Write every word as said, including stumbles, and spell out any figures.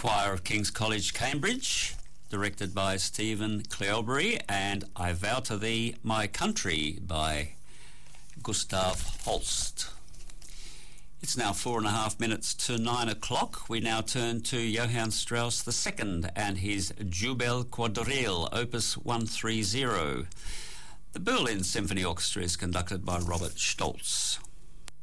Choir of King's College, Cambridge, directed by Stephen Cleobury, and I Vow to Thee, My Country by Gustav Holst. It's now four and a half minutes to nine o'clock. We now turn to Johann Strauss the Second and his Jubel Quadrille, Opus one thirty. The Berlin Symphony Orchestra is conducted by Robert Stolz.